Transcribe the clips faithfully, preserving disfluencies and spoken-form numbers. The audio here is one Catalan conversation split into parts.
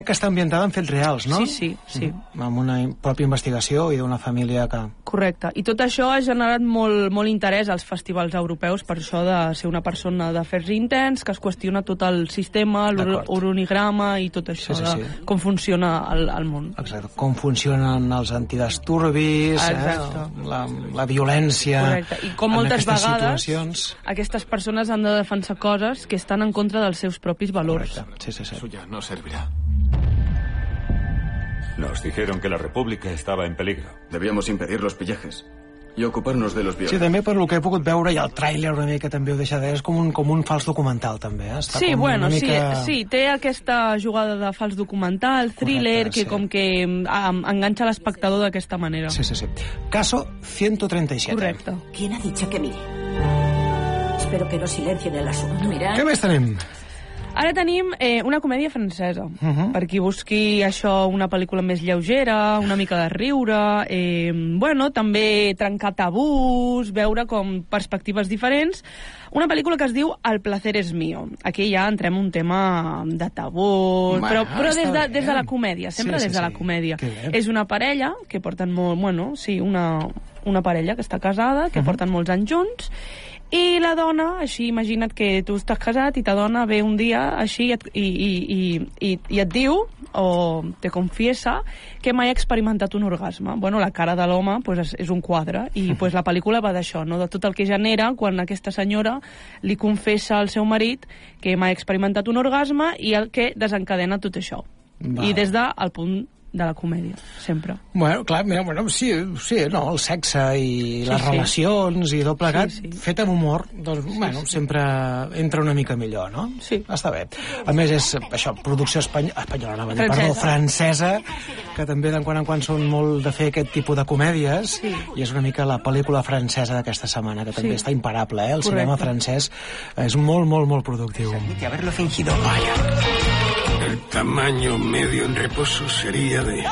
que està ambientada en fets reals, no? Sí, sí, sí. Mm-hmm. Amb una pròpia investigació i d'una família que... Correcte. I tot això ha generat molt, molt interès als festivals europeus per això de ser una persona d'afers intens, que es qüestiona tot el sistema, l'organigrama i tot això, sí, sí, sí. de com funciona el, el món. Exacte. Com funcionen els antidisturbis, eh? la, la violència... Correcte. I com moltes vegades situacions... aquestes persones han de defensar coses que estan en contra dels seus propis valors. Correcte. Sí, sí, sí. Eso ya no servirá. Nos dijeron que la República estaba en peligro. Debíamos impedir los pillajes i ocupar-nos de los violentos. Sí, també per lo que he pogut veure, i el tràiler una mica també ho deixa de... És com un, com un fals documental, també. Eh? Està sí, com bueno, una mica... sí, sí, té aquesta jugada de fals documental, thriller, correcte, que sí. com que um, enganxa l'espectador d'aquesta manera. Sí, sí, sí. Caso ciento treinta y siete. Correcte. ¿Quién ha dicho que mire? Espero que no silencien el asunto. Mira. Què més tenim? Ara tenim eh, una comèdia francesa, uh-huh. per qui busqui això, una pel·lícula més lleugera, una mica de riure, eh, bueno, també trencar tabús, veure com perspectives diferents. Una pel·lícula que es diu El placer es mío. Aquí ja entrem un tema de tabús, bueno, però, però des, de, des de la comèdia, sempre sí, sí, des de la comèdia. És una parella que porten molt... Bueno, sí, una, una parella que està casada, que uh-huh. porten molts anys junts, i la dona, així, imagina't que tu estàs casat i ta dona ve un dia així i et, i, i, i, i, i et diu, o te confiesa, que mai ha experimentat un orgasme. Bueno, la cara de l'home pues, és, és un quadre, i pues, la pel·lícula va d'això, no? De tot el que genera quan aquesta senyora li confessa al seu marit que mai ha experimentat un orgasme i el que desencadena tot això. Val. I des del punt de la comèdia, sempre. Bueno, clar, mira, bueno, sí, sí, no, el sexe i sí, les sí. relacions i tot plegat, sí, sí. fet amb humor, doncs, sí, bueno, sí. sempre entra una mica millor, no? Sí. Està bé. A més, és, això, producció espany... espanyola, no, francesa. Perdó, francesa, que també de quan en quan són molt de fer aquest tipus de comèdies, sí. i és una mica la pel·lícula francesa d'aquesta setmana, que també sí. està imparable, eh? El Correcte. Cinema francès és molt, molt, molt productiu. Admite haberlo fingido. Vaya. El tamaño medio en reposo sería de...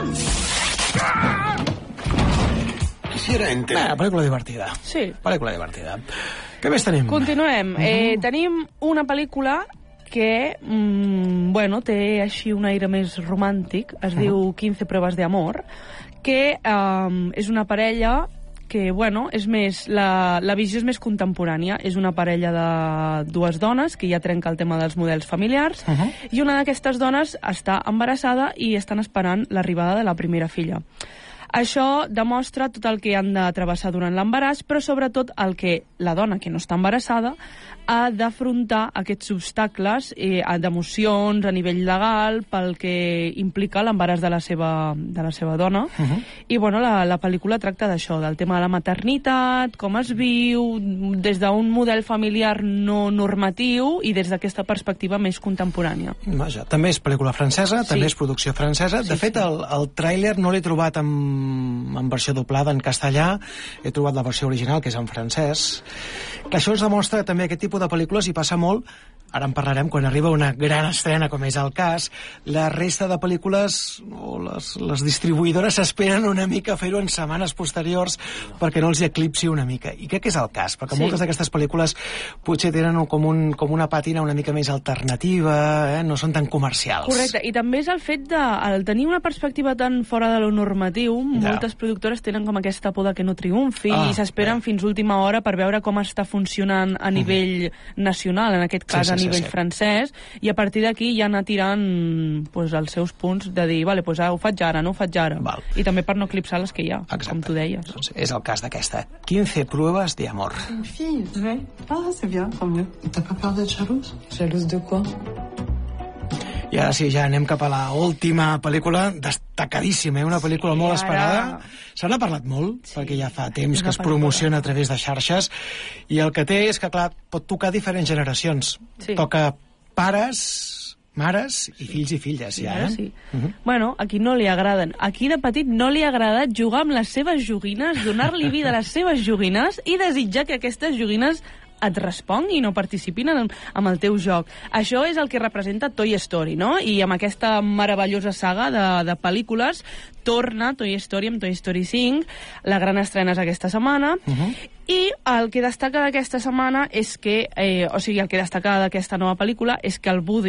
Quisiera entender... Bé, pel·lícula divertida. Sí. Pel·lícula divertida. Què més tenim? Continuem. Uh-huh. Eh, tenim una pel·lícula que, mmm, bueno, té així un aire més romàntic. Es uh-huh. diu quince pruebas de amor, que um, és una parella que, bueno, és més, la, la visió és més contemporània. És una parella de dues dones que ja trenca el tema dels models familiars, uh-huh. i una d'aquestes dones està embarassada i estan esperant l'arribada de la primera filla. Això demostra tot el que han de travessar durant l'embaràs, però sobretot el que la dona que no està embarassada ha d'afrontar aquests obstacles eh, d'emocions a nivell legal pel que implica l'embaràs de la seva, de la seva dona. Uh-huh. I bueno, la, la pel·lícula tracta d'això, del tema de la maternitat, com es viu, des d'un model familiar no normatiu i des d'aquesta perspectiva més contemporània. Vaja, també és pel·lícula francesa, sí. també és producció francesa. De sí, fet, sí. el, el tràiler no l'he trobat en, en versió doblada en castellà, he trobat la versió original, que és en francès. Que això ens demostra que també aquest tipus de pel·lícules hi passa molt, ara en parlarem quan arriba una gran estrena, com és el cas. La resta de pel·lícules o les, les distribuïdores s'esperen una mica a fer-ho en setmanes posteriors perquè no els hi eclipsi una mica. I crec que és el cas, perquè sí. moltes d'aquestes pel·lícules potser tenen com, un, com una pàtina una mica més alternativa, eh? no són tan comercials. Correcte, i també és el fet de el tenir una perspectiva tan fora de lo normatiu, ja. moltes productores tenen com aquesta por de que no triomfi ah, i s'esperen bé. fins última hora per veure com està funcionant a nivell mm. nacional, en aquest cas sí, sí, a nivell sí, sí. francès, i a partir d'aquí ja anar tirant pues, els seus punts de dir, vale, pues, ah, ho faig ara, no ho faig ara. Val. I també per no eclipsar les que hi ha, Exacte. com tu deies. Doncs és el cas d'aquesta. quince pruebas de amor. Une fille, ouais. Ah, c'est bien, tant mieux. T'as pas peur d'être jalouse? Jalouse de quoi? I ara sí, ja anem cap a la última pel·lícula, destacadíssima, eh? una pel·lícula sí, molt esperada. Ara... Se n'ha parlat molt, sí, perquè ja fa temps que es promociona a través de xarxes, i el que té és que, clar, pot tocar diferents generacions. Sí. Toca pares, mares i fills i filles, ja, eh? Sí. Uh-huh. Bueno, a qui no li agraden. Aquí de petit no li ha agradat jugar amb les seves joguines, donar-li vida a les seves joguines i desitjar que aquestes joguines et respongui i no participin en, en el teu joc. Això és el que representa Toy Story, no? I amb aquesta meravellosa saga de, de pel·lícules torna Toy Story amb Toy Story cinc, la gran estrena és aquesta setmana, uh-huh. i el que destaca d'aquesta setmana és que, eh, o sigui, el que destaca d'aquesta nova pel·lícula és que el Woody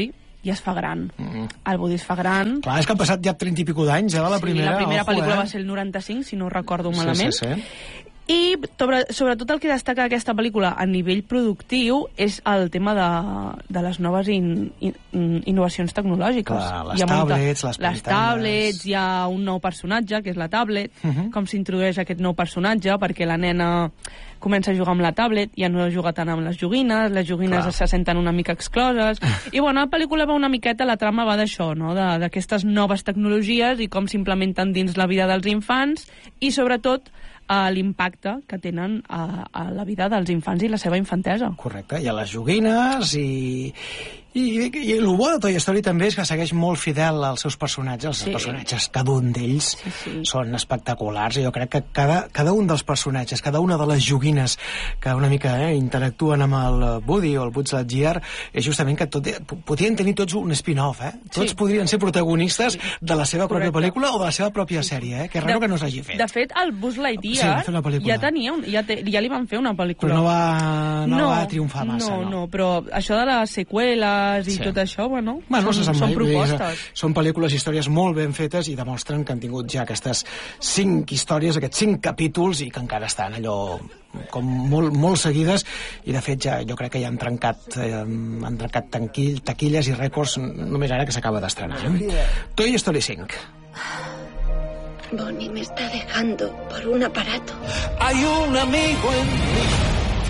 i es fa gran. Mm. El Woody es fa gran. Clar, és que han passat ja trenta i pico d'anys, eh, la primera. Sí, la primera ojo, pel·lícula eh? va ser el noranta-cinc, si no ho recordo malament. Sí, sí, sí. I sobre, sobretot el que destaca aquesta pel·lícula a nivell productiu és el tema de, de les noves in, in, innovacions tecnològiques. Clar, les tablets, les Les tablets, hi ha un nou personatge, que és la tablet, uh -huh. com s'introdueix aquest nou personatge, perquè la nena comença a jugar amb la tablet, ja no juga tant amb les joguines, les joguines Clar. se senten una mica excloses, i bueno, la pel·lícula va una miqueta, la trama va d'això, no? d'aquestes noves tecnologies i com s'implementen dins la vida dels infants, i sobretot a l'impacte que tenen a, a la vida dels infants i la seva infantesa. Correcte, i a les joguines i... I, i el bo de Toy Story també és que segueix molt fidel als seus personatges. Els sí. personatges, cada un d'ells, sí, sí. són espectaculars. I jo crec que cada, cada un dels personatges, cada una de les joguines que una mica eh, interactuen amb el Woody o el Buzz Lightyear, és justament que tot, podrien tenir tots un spin-off, eh? Tots sí. podrien ser protagonistes sí. de la seva pròpia Correcte. pel·lícula o de la seva pròpia sèrie, eh? Que és raro que no s'hagi fet. De fet, el Buzz Lightyear sí, ja tenia un, ja, te, ja li van fer una pel·lícula. Però no va, no, no va triomfar massa, no? No, no, però això de les seqüeles i sí. tot això, bueno, bueno són, són propostes. Són pel·lícules, històries molt ben fetes i demostren que han tingut ja aquestes cinc històries, aquests cinc capítols i que encara estan allò com molt, molt seguides i de fet ja jo crec que ja han trencat eh, han trencat tanquill, taquilles i rècords només ara que s'acaba d'estrenar. Eh? Toy Story cinc. Bonnie me está dejando por un aparato. Hay un amigo en mí.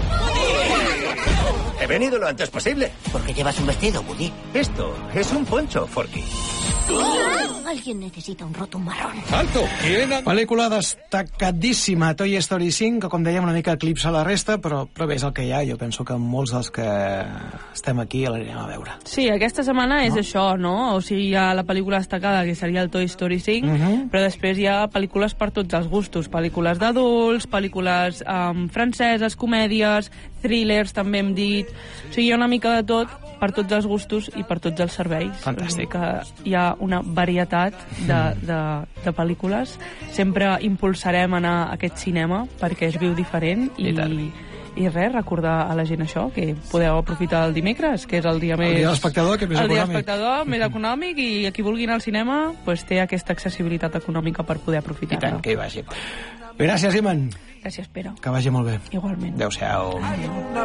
He venido lo antes posible. ¿Por qué llevas un vestido, Woody? Esto es un poncho, Forky. Alguien necesita un roto marrón. ¡Alto! ¿Quién ha... Pel·lícula destacadíssima, Toy Story cinc, que com dèiem una mica eclipsa la resta, però, però bé, és el que hi ha. Jo penso que molts dels que estem aquí l'anirem a veure. Sí, aquesta setmana no? és això, no? O sigui, hi ha la pel·lícula destacada, que seria el Toy Story cinc, uh -huh. però després hi ha pel·lícules per tots els gustos. Pel·lícules d'adults, pel·lícules um, franceses, comèdies, thrillers, també hem dit. O sigui, hi ha una mica de tot per tots els gustos i per tots els serveis. Fantàstic. Que hi ha una varietat de, de, de pel·lícules. Sempre impulsarem anar a aquest cinema perquè es viu diferent i, i, i res, recordar a la gent això, que podeu aprofitar el dimecres, que és el dia més... El dia de l'espectador, que és més el econòmic. El dia de l'espectador, més econòmic, i qui vulgui anar al cinema pues, té aquesta accessibilitat econòmica per poder aprofitar-la. I tant, que hi vagi. Gràcies, Iman. Gràcies, Pere. Que vagi molt bé. Igualment. Adéu-siau.